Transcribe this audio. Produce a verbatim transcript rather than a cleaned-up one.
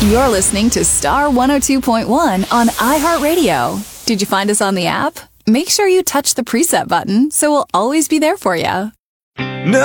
You're listening to Star one oh two point one on iHeartRadio. Did you find us on the app? Make sure you touch the preset button so we'll always be there for you.